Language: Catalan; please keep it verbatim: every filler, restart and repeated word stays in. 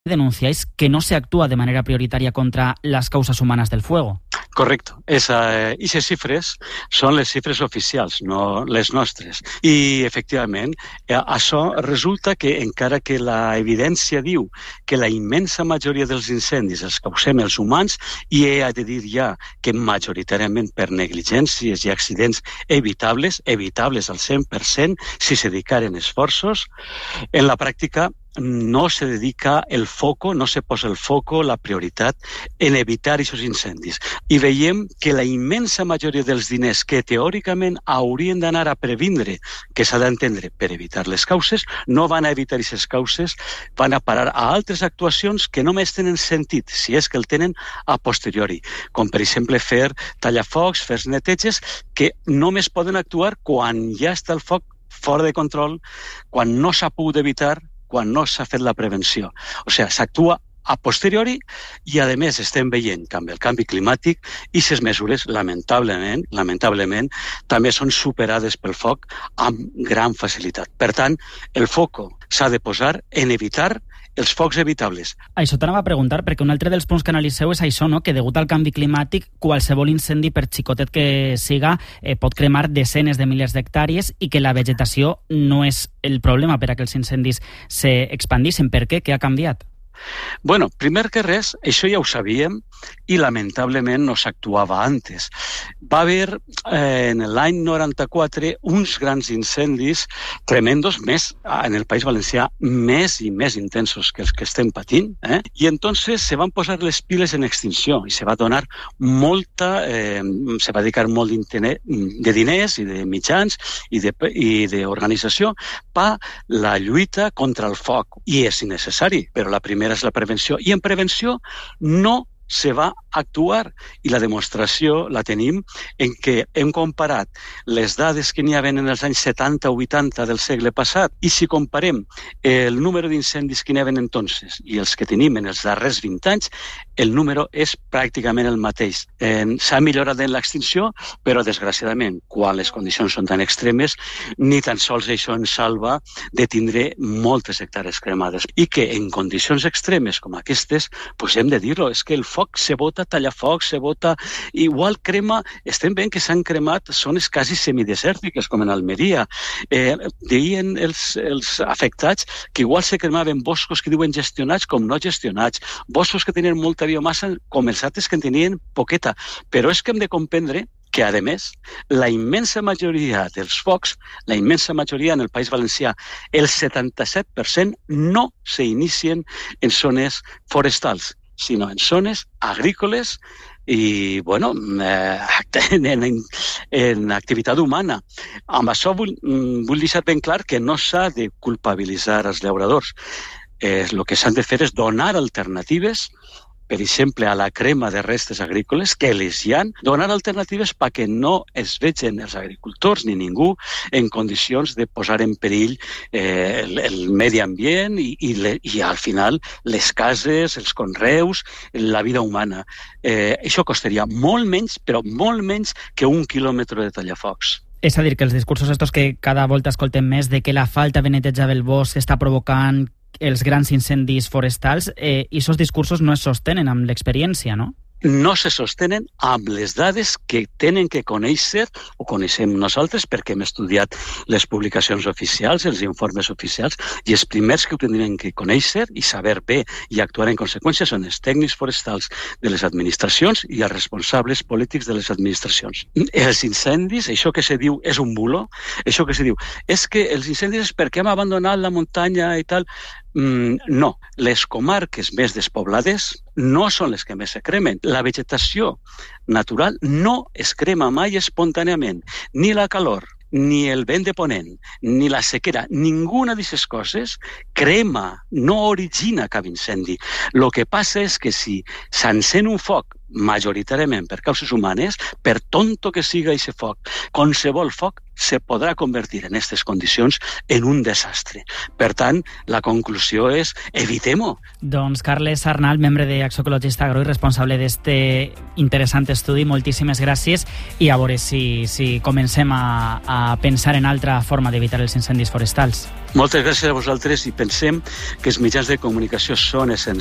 denunciáis que no se actúa de manera prioritaria contra las causas humanas del fuego. Correcte. Esa, aquestes xifres són les xifres oficials, no les nostres. I, efectivament, això resulta que, encara que la evidència diu que la immensa majoria dels incendis els causem els humans, i he de dir ja que majoritàriament per negligències i accidents evitables, evitables al cent per cent, si se dedicaren esforços, en la pràctica no se dedica el foco, no se posa el foco, la prioritat en evitar aquests incendis. I veiem que la immensa majoria dels diners que teòricament haurien d'anar a previndre, que s'ha d'entendre per evitar les causes, no van a evitar aquestes causes, van a parar a altres actuacions que només tenen sentit, si és que el tenen a posteriori, com per exemple fer tallafocs, fer neteges, que només poden actuar quan ja està el foc fora de control, quan no s'ha pogut evitar, quan no s'ha fet la prevenció. O sigui, s'actua a posteriori i, a més, estem veient que amb el canvi climàtic i aquestes mesures, lamentablement, lamentablement, també són superades pel foc amb gran facilitat. Per tant, el foco s'ha de posar en evitar els focs evitables. Això t'anava a preguntar, perquè un altre dels punts que analitzeu és això, no? Que degut al canvi climàtic, qualsevol incendi, per xicotet que siga, eh, pot cremar desenes de milers d'hectàrees i que la vegetació no és el problema per a que els incendis s'expandissin. Per què? Què ha canviat? Bueno, primer que res, això ja ho sabíem i lamentablement no s'actuava antes. Va haver eh, en l'any noranta-quatre uns grans incendis tremendos, més en el País Valencià, més i més intensos que els que estem patint, eh? I entonces se van posar les piles en extinció i se va donar molta, eh, se va dedicar molt de diners i de mitjans i d'organització per la lluita contra el foc. I és innecessari, però la primera és la prevenció. I en prevenció no se va actuar i la demostració la tenim en què hem comparat les dades que n'hi havia en els anys setanta o vuitanta del segle passat i si comparem el número d'incendis que n'hi havia entonces i els que tenim en els darrers vint anys, el número és pràcticament el mateix. Eh, s'ha millorat en l'extinció, però desgraciadament, quan les condicions són tan extremes, ni tan sols això ens salva de tindre moltes hectàrees cremades. I que en condicions extremes com aquestes, pues hem de dir-ho, és que el foc se bota, tallafocs, se bota, igual crema, estem veient que s'han cremat zones quasi semidesèrtiques, com en Almeria. Eh, deien els, els afectats que igual se cremaven boscos que diuen gestionats com no gestionats, boscos que tenien molta biomassa com els altres que en tenien poqueta. Però és que hem de comprendre que, a més, la immensa majoria dels focs, la immensa majoria en el País Valencià, el setanta-set per cent no s'inicien en zones forestals, sinó en zones agrícoles i, bueno, eh, en, en, en activitat humana. Amb això vull, vull deixar ben clar que no s'ha de culpabilitzar els llauradors. Eh, el que s'han de fer és donar alternatives, per exemple, a la crema de restes agrícoles, que les hi ha, donar alternatives perquè no es vegin els agricultors ni ningú en condicions de posar en perill eh, el, el medi ambient i, i, le, i al final les cases, els conreus, la vida humana. Eh, això costaria molt menys, però molt menys que un quilòmetre de tallafocs. És a dir, que els discursos estos que cada volta escoltem més de que la falta de netejar el bosc està provocant els grans incendis forestals, eh, i aquests discursos no es sostenen amb l'experiència, no? No se sostenen amb les dades que tenen que conèixer, o coneixem nosaltres, perquè hem estudiat les publicacions oficials, els informes oficials, i els primers que ho tindrien que conèixer i saber bé i actuar en conseqüència són els tècnics forestals de les administracions i els responsables polítics de les administracions. Els incendis, això que se diu és un bulo, això que se diu és que els incendis és perquè hem abandonat la muntanya i tal. Mm, no, les comarques més despoblades no són les que més se cremen. La vegetació natural no es crema mai espontàniament. Ni la calor, ni el vent de ponent, ni la sequera, ninguna d'aquestes coses crema, no origina cap incendi. El que passa és que si s'encén un foc majoritàriament per causes humanes, per tonto que siga aquest foc, qualsevol foc se podrà convertir en aquestes condicions en un desastre. Per tant, la conclusió és evitem-ho. Doncs Carles Arnal, membre d'Acció Ecologista Agro i responsable d'este interessant estudi, moltíssimes gràcies i a veure si, si comencem a, a pensar en altra forma d'evitar els incendis forestals. Moltes gràcies a vosaltres i pensem que els mitjans de comunicació són essencials